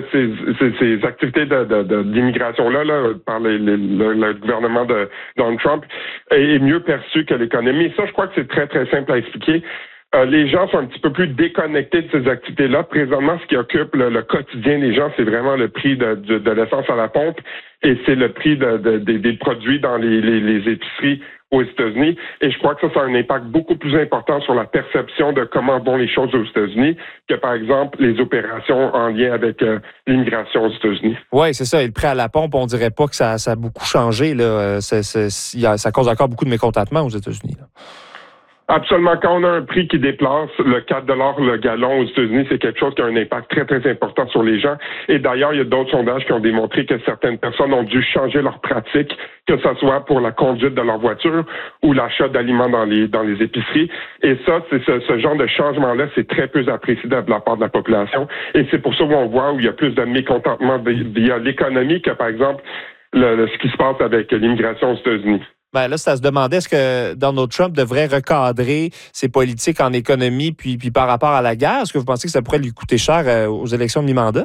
ces activités d'immigration-là par le gouvernement de Donald Trump est mieux perçu que l'économie. Ça, je crois que c'est très, très simple à expliquer. Les gens sont un petit peu plus déconnectés de ces activités-là. Présentement, ce qui occupe le quotidien des gens, c'est vraiment le prix de l'essence à la pompe et c'est le prix des produits dans les épiceries aux États-Unis. Et je crois que ça a un impact beaucoup plus important sur la perception de comment vont les choses aux États-Unis que, par exemple, les opérations en lien avec l'immigration aux États-Unis. Oui, c'est ça. Et le prix à la pompe, on dirait pas que ça a beaucoup changé, là. Ça cause encore beaucoup de mécontentement aux États-Unis, là. Absolument. Quand on a un prix qui déplace le 4 $ le gallon aux États-Unis, c'est quelque chose qui a un impact très, très important sur les gens. Et d'ailleurs, il y a d'autres sondages qui ont démontré que certaines personnes ont dû changer leurs pratiques, que ce soit pour la conduite de leur voiture ou l'achat d'aliments dans les épiceries. Et ça, c'est ce genre de changement-là, c'est très peu apprécié de la part de la population. Et c'est pour ça qu'on voit où il y a plus de mécontentement via l'économie que, par exemple, ce qui se passe avec l'immigration aux États-Unis. Ben là, ça se demandait, est-ce que Donald Trump devrait recadrer ses politiques en économie puis par rapport à la guerre? Est-ce que vous pensez que ça pourrait lui coûter cher aux élections de mi-mandat?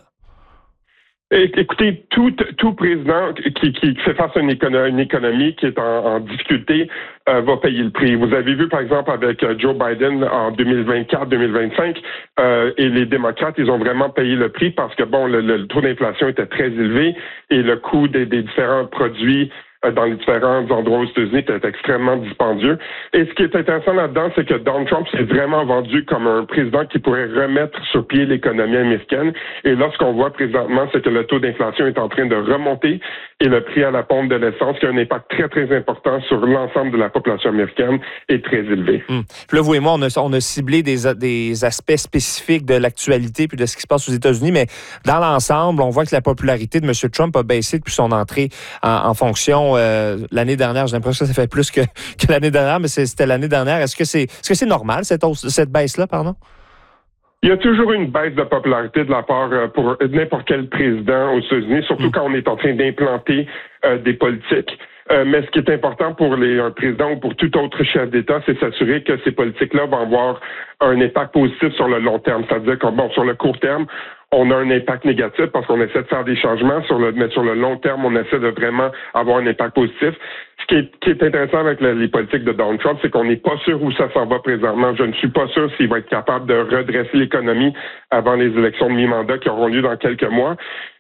Écoutez, tout président qui fait face à une économie qui est en difficulté va payer le prix. Vous avez vu, par exemple, avec Joe Biden en 2024-2025, et les démocrates, ils ont vraiment payé le prix parce que, bon, le taux d'inflation était très élevé et le coût des différents produits dans les différents endroits aux États-Unis était extrêmement dispendieux. Et ce qui est intéressant là-dedans, c'est que Donald Trump s'est vraiment vendu comme un président qui pourrait remettre sur pied l'économie américaine. Et là, ce qu'on voit présentement, c'est que le taux d'inflation est en train de remonter et le prix à la pompe de l'essence, qui a un impact très, très important sur l'ensemble de la population américaine, est très élevé. Puis là, vous et moi, on a ciblé des aspects spécifiques de l'actualité puis de ce qui se passe aux États-Unis, mais dans l'ensemble, on voit que la popularité de M. Trump a baissé depuis son entrée en fonction l'année dernière. J'ai l'impression que ça fait plus que l'année dernière, mais c'était l'année dernière. Est-ce que c'est normal, cette baisse-là, pardon? Il y a toujours une baisse de popularité de la part pour n'importe quel président aux États-Unis, surtout quand on est en train d'implanter des politiques. Mais ce qui est important pour un président ou pour tout autre chef d'État, c'est s'assurer que ces politiques-là vont avoir un impact positif sur le long terme. C'est-à-dire que, bon, sur le court terme, on a un impact négatif parce qu'on essaie de faire des changements, mais sur le long terme, on essaie de vraiment avoir un impact positif. Ce qui est intéressant avec les politiques de Donald Trump, c'est qu'on n'est pas sûr où ça s'en va présentement. Je ne suis pas sûr s'il va être capable de redresser l'économie avant les élections de mi-mandat qui auront lieu dans quelques mois.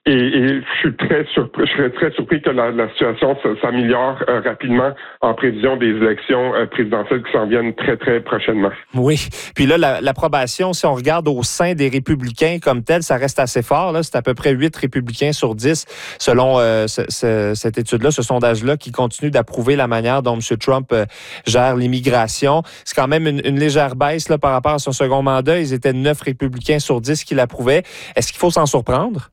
Et je serais très surpris que la situation s'améliore rapidement en prévision des élections présidentielles qui s'en viennent très, très prochainement. Oui. Puis là, l'approbation, si on regarde au sein des républicains comme tel, ça reste assez fort. Là. C'est à peu près 8 républicains sur 10, selon cette étude-là, ce sondage-là, qui continue d'approuver la manière dont M. Trump gère l'immigration. C'est quand même une légère baisse là, par rapport à son second mandat. Ils étaient 9 républicains sur 10 qui l'approuvaient. Est-ce qu'il faut s'en surprendre?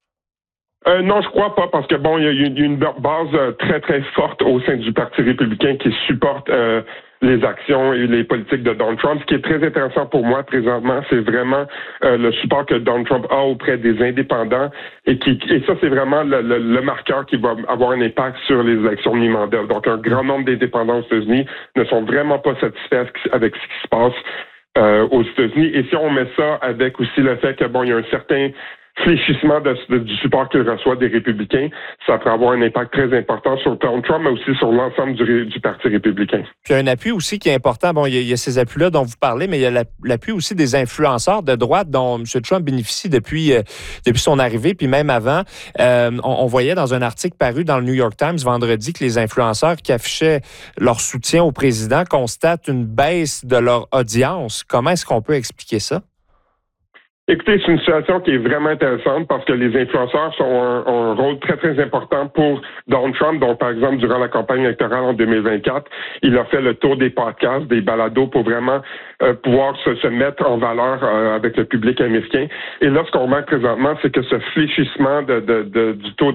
Non, je crois pas, parce que bon, il y a une base très, très forte au sein du Parti républicain qui supporte les actions et les politiques de Donald Trump. Ce qui est très intéressant pour moi présentement, c'est vraiment le support que Donald Trump a auprès des indépendants et ça, c'est vraiment le marqueur qui va avoir un impact sur les élections de mi-mandat. Donc, un grand nombre d'indépendants aux États-Unis ne sont vraiment pas satisfaits avec ce qui se passe aux États-Unis. Et si on met ça avec aussi le fait que, bon, il y a un certain fléchissement du support qu'il reçoit des républicains, ça peut avoir un impact très important sur Donald Trump, mais aussi sur l'ensemble du Parti républicain. Puis il y a un appui aussi qui est important. Bon, il y a ces appuis-là dont vous parlez, mais il y a l'appui aussi des influenceurs de droite dont M. Trump bénéficie depuis son arrivée, puis même avant. On voyait dans un article paru dans le New York Times vendredi que les influenceurs qui affichaient leur soutien au président constatent une baisse de leur audience. Comment est-ce qu'on peut expliquer ça? Écoutez, c'est une situation qui est vraiment intéressante parce que les influenceurs ont un rôle très, très important pour Donald Trump. Donc, par exemple, durant la campagne électorale en 2024, il a fait le tour des podcasts, des balados pour vraiment pouvoir se mettre en valeur avec le public américain. Et là, ce qu'on remarque présentement, c'est que ce fléchissement du taux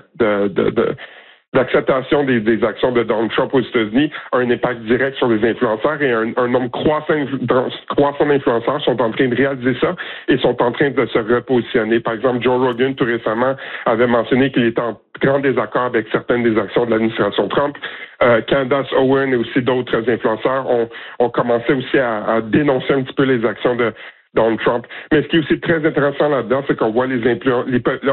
l'acceptation des actions de Donald Trump aux États-Unis a un impact direct sur les influenceurs et un nombre croissant d'influenceurs sont en train de réaliser ça et sont en train de se repositionner. Par exemple, Joe Rogan, tout récemment, avait mentionné qu'il était en grand désaccord avec certaines des actions de l'administration Trump. Candace Owen et aussi d'autres influenceurs ont commencé aussi à dénoncer un petit peu les actions de Donald Trump. Mais ce qui est aussi très intéressant là-dedans, c'est qu'on voit